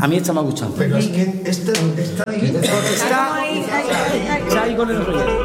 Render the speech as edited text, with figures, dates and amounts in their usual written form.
A mí esta me ha gustado. Pero es que esta dividida. Está ahí con el rollo.